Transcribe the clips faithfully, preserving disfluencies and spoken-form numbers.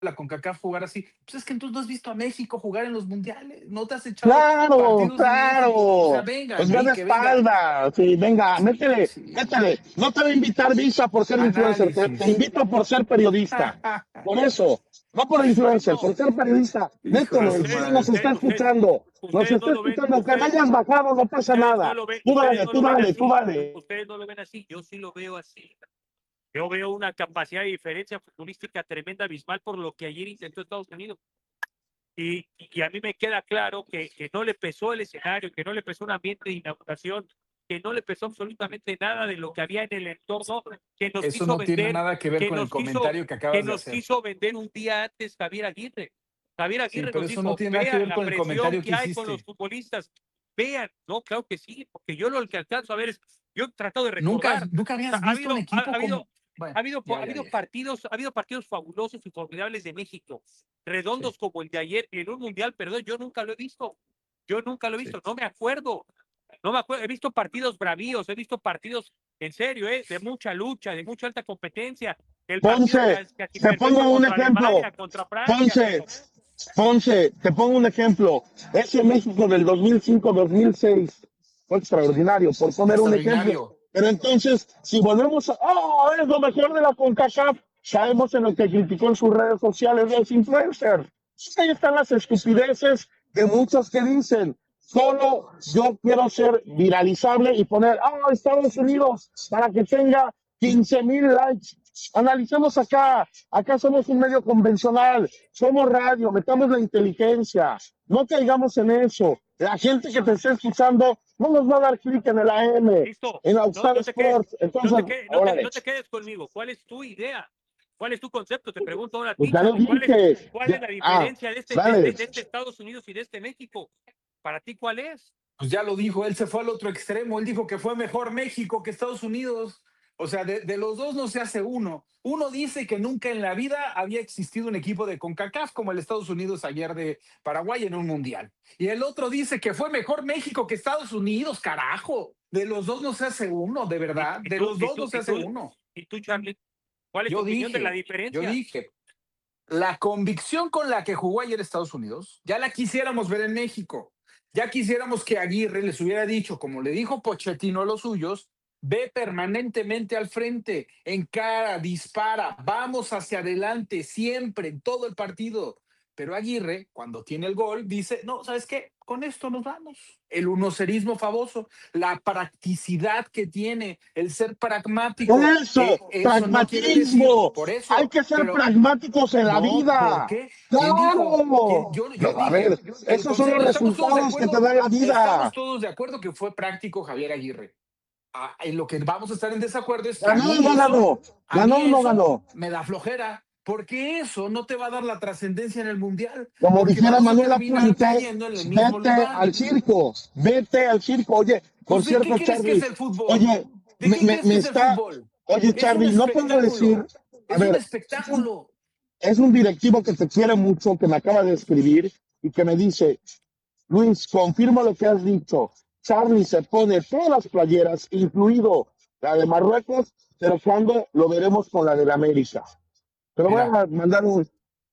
la CONCACAF jugar así. Pues es que entonces no has visto a México jugar en los mundiales, no te has echado Claro, partidos de México. O sea, claro. venga, Pues ve de Enrique, venga. espalda. Sí, venga, métele, Sí, métele. No te voy a invitar Visa por ser influencer, te, te análisis. invito por ser periodista. Por eso, no por influencer, por No, ser periodista. Hijo de Métele, su nadie ustedes, nos madre. está ustedes, ustedes, escuchando. Nos ustedes no está lo ven, escuchando. Que me ustedes, hayas bajado, no pasa ustedes no nada. lo ven, Tú ustedes dale, no tú lo ven dale, tú así, dale. ustedes no lo ven así, yo sí lo veo así. Yo veo una capacidad de diferencia futbolística tremenda, abismal por lo que ayer intentó Estados Unidos. Y, y a mí me queda claro que, que no le pesó el escenario, que no le pesó un ambiente de inauguración, que no le pesó absolutamente nada de lo que había en el entorno, que nos Eso quiso no tiene vender, nada que ver que con el nos quiso, comentario que que acabas de nos hacer. quiso vender un día antes Javier Aguirre. Javier Sí, Aguirre pero nos eso no dijo, tiene nada que vean ver la con el presión comentario que que hay con los hiciste. futbolistas, vean, no, claro que sí, porque yo lo que alcanzo a ver es, yo he tratado de Nunca, recordar, nunca o sea, habías ha visto un habido, ha, ha equipo habido, como. Bueno, ha habido, ha ya, ya, habido ya. partidos, ha habido partidos fabulosos y formidables de México, Sí, redondos como el de ayer en un mundial, perdón, yo nunca lo he visto. Yo nunca lo he sí. visto, no me acuerdo. No me acuerdo. He visto partidos bravíos, he visto partidos en serio, ¿eh? De mucha lucha, de mucha alta competencia. El partido Ponce, casi, casi te pongo perfecto un contra ejemplo. Alemania, contra Francia. Ponce, Ponce, te pongo un ejemplo. Ese México del dos mil cinco dos mil seis fue extraordinario, por poner un ejemplo. Extraordinario. Pero entonces, si volvemos a, oh, es lo mejor de la CONCACAF, caemos en lo que criticó en sus redes sociales de los influencers. Ahí están las estupideces de muchos que dicen, solo yo quiero ser viralizable y poner, ah, Estados Unidos, para que tenga quince mil likes. Analicemos acá, acá somos un medio convencional, somos radio, metamos la inteligencia, no caigamos en eso. La gente que te esté escuchando no nos va a dar clic en el A M, Listo. en No, Outstar no te quedes, Sports. no Entonces, te quedes, no te, órale, no te quedes conmigo. ¿Cuál es tu idea? ¿Cuál es tu concepto? Te pregunto ahora a pues ti, ya lo Charlie. ¿Cuál es, dije. cuál es Ya, la ah, diferencia de este, de, dale. de- de este Estados Unidos y de este México? Para ti, ¿cuál es? Pues ya lo dijo, él se fue al otro extremo, él dijo que fue mejor México que Estados Unidos. O sea, de, de los dos no se hace uno. Uno dice que nunca en la vida había existido un equipo de CONCACAF como el Estados Unidos ayer de Paraguay en un mundial. Y el otro dice que fue mejor México que Estados Unidos, carajo. De los dos no se hace uno, de ¿Y, verdad. y De tú, los y dos no tú, se y hace tú, uno. y tú, Charlie? ¿Cuál es tu Yo opinión de la dije, yo diferencia? dije, la convicción con la que jugó ayer Estados Unidos, ya la quisiéramos ver en México. Ya quisiéramos que Aguirre les hubiera dicho, como le dijo Pochettino a los suyos, ve permanentemente al frente, encara, dispara, vamos hacia adelante, siempre, en todo el partido. Pero Aguirre, cuando tiene el gol, dice, no, ¿sabes qué? Con esto nos vamos. El unocerismo famoso, la practicidad que tiene, el ser Por pragmático, eso, eh, eso no quiere decir, pragmatismo. por Hay eso, que ser pero pragmáticos en la no, ¿por vida. qué? ¿Quién dijo? ¿Quién? Claro. Yo, yo No, a ver, dije, el esos son los concepto, estamos todos de resultados que te acuerdo, da la estamos vida. todos de acuerdo que fue práctico Javier Aguirre. Ah, en lo que vamos a estar en desacuerdo es que a Ganó o mí no eso, ganó. a Ganó mí o no eso ganó. me da flojera, porque eso no te va a dar la trascendencia en el mundial, Como porque dijera vamos a Manuela terminar Puente, cayendo en el mismo vete lugar. al circo, vete al circo. Oye, por Pues ¿de qué cierto, crees que es Charlie, el fútbol? oye, ¿De me, qué me, crees me que es el está, fútbol? oye, Es un Charlie, no puedo decir, espectáculo, a es un ver, espectáculo. es un directivo que te quiere mucho, que me acaba de escribir y que me dice, Luis, confirmo lo que has dicho. Charlie se pone todas las playeras, incluido la de Marruecos, pero cuando lo veremos con la del América. Te lo voy Mira, a mandar un,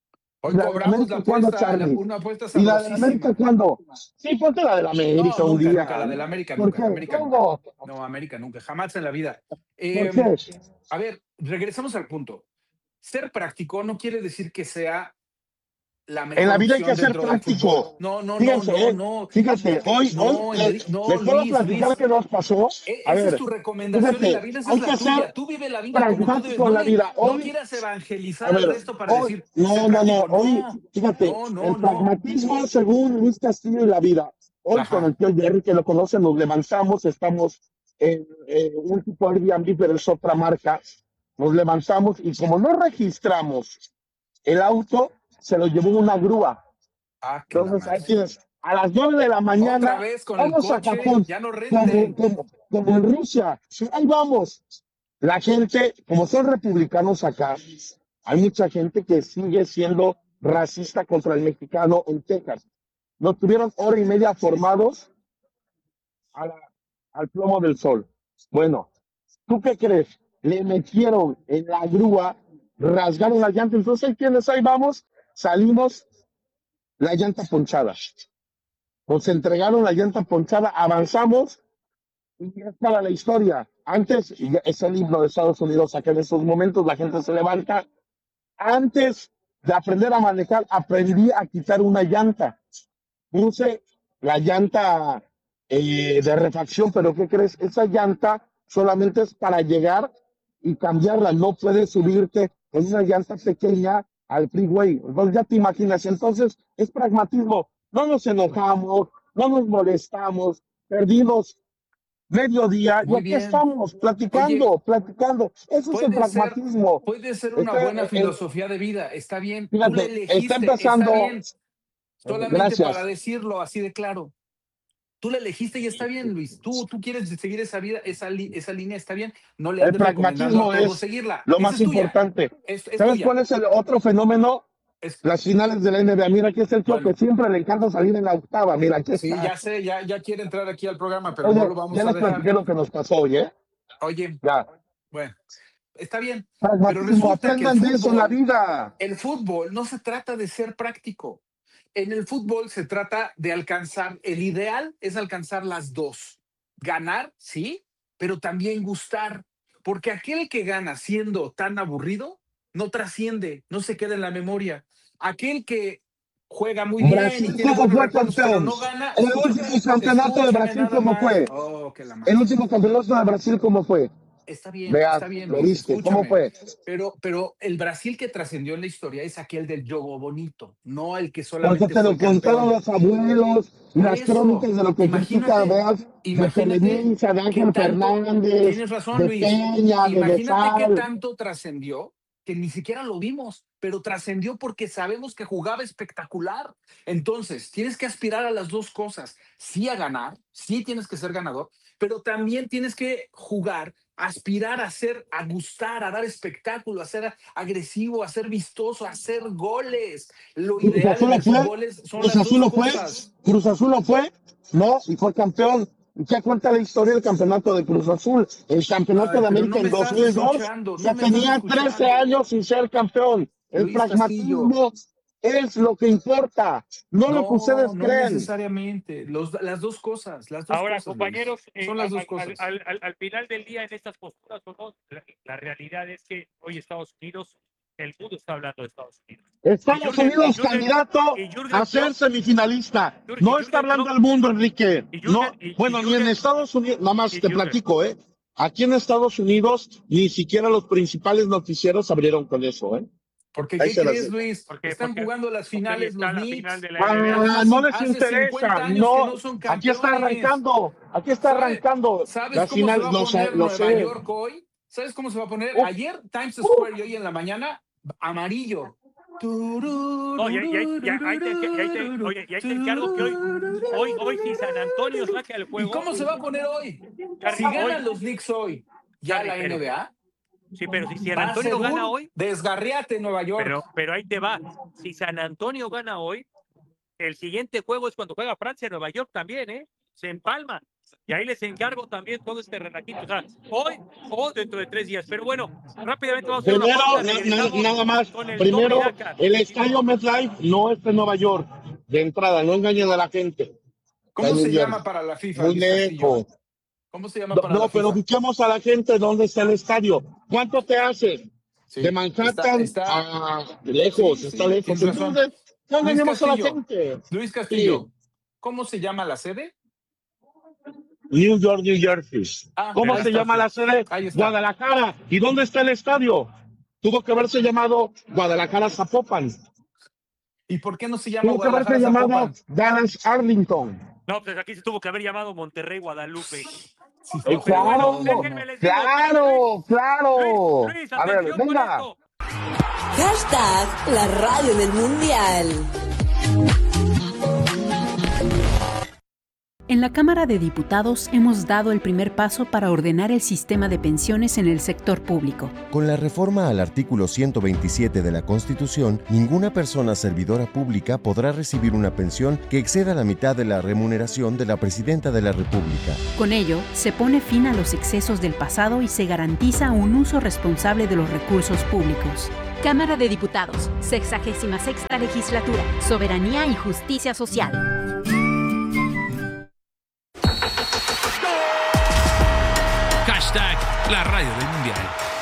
¿y hoy la del cobramos la América cuándo, apuesta, la- Charlie? una apuesta ¿Y la del América sabrosísima. cuándo? Sí, ponte la del No, América un nunca, nunca, día. la del América ¿Por nunca, qué? América nunca. ¿Cómo? No, América nunca, jamás en la vida. ¿Por Eh, qué? a ver, regresamos al punto. Ser práctico no quiere decir que sea la En mejor la vida hay que opción ser dentro del fútbol. práctico. No, no, no, Fíjense, no, eh, no. fíjate, hoy, hoy No, le- Enrique, no, les puedo Luis, platicar Luis. qué nos pasó. E- A Esa es ver, tu recomendación en la fíjate, vida, esa es hay la que ser tuya. Tú vive la vida como tú debes. pragmático No en la le, vida. no Hoy, quieras a evangelizar al ver, resto para hoy, decir, sé no, no, no, práctico. hoy, No, fíjate, no, no, el no. pragmatismo según Luis Castillo y la vida. Hoy con Ajá. el tío Jerry, que lo conocen, nos levantamos, estamos en, en un tipo Airbnb, pero es otra marca. Nos levantamos y como no registramos el auto, se lo llevó una grúa. Ah, que la Entonces, ahí más. tienes, a las nueve de la Otra mañana, vez con el vamos a coche, Japón, ya no como, renten. como, como en Rusia. Sí, ahí vamos. La gente, como son republicanos acá, hay mucha gente que sigue siendo racista contra el mexicano en Texas. Nos tuvieron hora y media formados a la- al plomo del sol. Bueno, ¿tú qué crees? Le metieron en la grúa rasgaron la llanta. Entonces, ¿quiénes ahí vamos? Salimos la llanta ponchada. Nos entregaron la llanta ponchada, avanzamos y es para la historia. Antes, es el himno de Estados Unidos, acá en estos momentos la gente se levanta. Antes de aprender a manejar, aprendí a quitar una llanta. Puse la llanta eh, de refacción, pero ¿qué crees? Esa llanta solamente es para llegar y cambiarla. No puedes subirte con una llanta pequeña al freeway. Entonces ya te imaginas. Entonces es pragmatismo. No nos enojamos, no nos molestamos, perdimos mediodía y Muy aquí bien. estamos platicando, Oye, platicando. Eso es el puede ser, pragmatismo. puede ser una Está, buena eh, filosofía de vida. Está bien. Tú la fíjate, está elegiste. Está empezando. bien. Solamente para Gracias. decirlo así de claro. Tú la elegiste y está bien, Luis. Tú, tú quieres seguir esa vida, esa, li- esa línea, está bien. No le El andes recomendando pragmatismo a todos es seguirla. lo Esa más es tuya. importante. Es, es ¿Sabes tuya. cuál es el otro fenómeno? Es, Las finales de la N B A. Mira, aquí es el tío bueno, que siempre le encanta salir en la octava. Mira, aquí sí, está. ya sé, ya, ya quiere entrar aquí al programa, pero no Oye, lo vamos ya a les dejar. platiqué lo que nos pasó hoy, ¿eh? Oye, Ya. bueno, está bien. Pero Pragmatismo, resulta que el aprendan de eso en la fútbol, vida. el fútbol no se trata de ser práctico. En el fútbol se trata de alcanzar, el ideal es alcanzar las dos. Ganar, sí, pero también gustar. Porque aquel que gana siendo tan aburrido, no trasciende, no se queda en la memoria. Aquel que juega muy bien y Brasil, tiene ¿cómo buenos fue recuerdos, pero campeón? no gana, El escúchame, último campeonato de escúchame Brasil, nada ¿cómo más. fue? Oh, que la El madre. último campeonato de Brasil, ¿cómo fue? Está bien, Vea, está bien, lo Luis, viste, ¿cómo escúchame. fue? Pero, pero el Brasil que trascendió en la historia es aquel del juego bonito, no el que Porque solamente te lo fue contaron campeón. los abuelos, Por las crónicas eso, de lo que critica, imagínate, veas, de imagínate Televisa, de qué Ángel tanto, Fernández, tienes razón, de Luis, Peña, de imagínate qué Besal. tanto trascendió que ni siquiera lo vimos, pero trascendió porque sabemos que jugaba espectacular. Entonces, tienes que aspirar a las dos cosas, sí a ganar, sí tienes que ser ganador, pero también tienes que jugar, aspirar a ser, a gustar, a dar espectáculo, a ser agresivo, a ser vistoso, a hacer goles. Lo Cruz ideal Azul en lo el fue, fútbol es, son Cruz las Azul dos lo fue, cosas. Cruz Azul lo fue, no, y fue campeón. ¿Y qué cuenta la historia del campeonato de Cruz Azul? El campeonato Ay, de pero América no me en estás dos mil dos escuchando, se no me estás tenía trece escuchando. años sin ser campeón. El Luis Castillo, pragmatismo es lo que importa, no lo que no, ustedes no creen. necesariamente. Los, las dos cosas, las dos Ahora, cosas, Luis. compañeros, eh, Son las al, dos al- cosas. al- al- al final del día, en estas posturas o no, la, la realidad es que hoy Estados Unidos, el mundo está hablando de Estados Unidos. Y Estados Jürgen, y Unidos Jürgen, candidato y a Jürgen ser Klopp, semifinalista. Jür- y No está Jürgen hablando Klopp, el mundo, Enrique. y No, Jürgen, y, y bueno, ni en Jürgen, Estados Unidos, nada más y te Jürgen. platico, ¿eh? Aquí en Estados Unidos ni siquiera los principales noticieros abrieron con eso, ¿eh? Porque, Ahí ¿qué se las crees, dejo. Luis? Porque, Están porque, jugando las porque hoy finales está los la final Knicks. de la N B A. Ah, Hace, no les hace interesa, cincuenta años que no. no son Aquí está campeones. arrancando, aquí está ¿Sabe- arrancando. ¿Sabes Las cómo se finales, va a lo sé, poner lo Nueva sé. York hoy? ¿Sabes cómo se va a poner? Uf, Ayer Times uf. Square y hoy en la mañana amarillo. No, y, y, y, y ahí te, y ahí te- oye, y ahí te encargo que hoy, hoy, hoy si San Antonio saca el ¿Y juego, cómo se va a poner hoy? Charlie, Si ganan hoy, los Knicks hoy, ya Charlie, la pero, N B A, sí, pero si San va a Antonio ser gana un hoy, desgarriate en Nueva York. pero, pero ahí te va. Si San Antonio gana hoy, el siguiente juego es cuando juega Francia, Nueva York también, ¿eh? Se empalman. Y ahí les encargo también todo este relajito. O sea, hoy o dentro de tres días. Pero bueno, rápidamente vamos a hacer una Primero, pausa. na- na- Regresamos nada más, con el primero, Tommy Dakar. el estadio MetLife no está en Nueva York, de entrada, no engañen a la gente. ¿Cómo Está en se New llama Jersey. para la FIFA, Muy Luis Castillo? lejos. ¿Cómo se llama No, para no, la pero FIFA? busquemos a la gente dónde está el estadio. ¿Cuánto te hace? Sí, De está, Manhattan está, a lejos, sí, está sí, lejos. tienes razón. Entonces, no Luis engañemos a la Castillo, gente. Luis Sí, Castillo, ¿cómo se llama la sede? New York, New Jersey. Ah, ¿Cómo ahí se está, llama la sede? ahí está. Guadalajara. ¿Y dónde está el estadio? Tuvo que haberse llamado Guadalajara Zapopan. ¿Y por qué no se llama Tuvo que haberse Guadalajara llamado Zapopan? Dallas Arlington. No, pues aquí se tuvo que haber llamado Monterrey Guadalupe. Sí, No, no, pero bueno, no, no, déjenme no. les digo. Claro, Luis, claro. Luis, Luis, A ver, atención con venga. esto. Hashtag la radio del mundial. En la Cámara de Diputados hemos dado el primer paso para ordenar el sistema de pensiones en el sector público. Con la reforma al artículo ciento veintisiete de la Constitución, ninguna persona servidora pública podrá recibir una pensión que exceda la mitad de la remuneración de la Presidenta de la República. Con ello, se pone fin a los excesos del pasado y se garantiza un uso responsable de los recursos públicos. Cámara de Diputados, sexagésima sexta legislatura, Soberanía y Justicia Social. Hashtag la radio del mundial.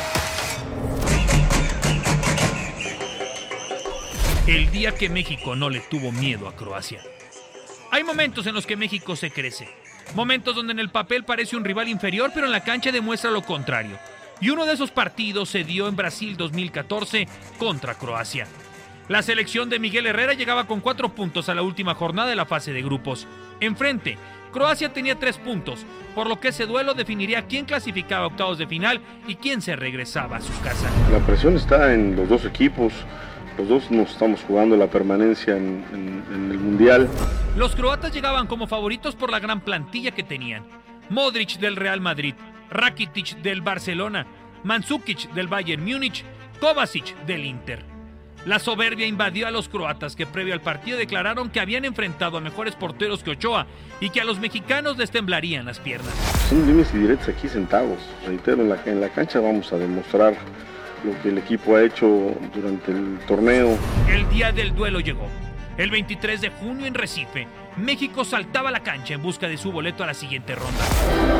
El día que México no le tuvo miedo a Croacia. Hay momentos en los que México se crece. Momentos donde en el papel parece un rival inferior, pero en la cancha demuestra lo contrario. Y uno de esos partidos se dio en Brasil dos mil catorce contra Croacia. La selección de Miguel Herrera llegaba con cuatro puntos a la última jornada de la fase de grupos. Enfrente, Croacia tenía tres puntos, por lo que ese duelo definiría quién clasificaba a octavos de final y quién se regresaba a su casa. La presión está en los dos equipos. Los dos nos estamos jugando la permanencia en, en, en el Mundial. Los croatas llegaban como favoritos por la gran plantilla que tenían. Modric del Real Madrid, Rakitic del Barcelona, Mandzukic del Bayern Múnich, Kovacic del Inter. La soberbia invadió a los croatas, que previo al partido declararon que habían enfrentado a mejores porteros que Ochoa y que a los mexicanos les temblarían las piernas. Son líneas y directas aquí sentados. Reitero, en la, en la cancha vamos a demostrar lo que el equipo ha hecho durante el torneo. El día del duelo llegó. El veintitrés de junio en Recife, México saltaba a la cancha en busca de su boleto a la siguiente ronda.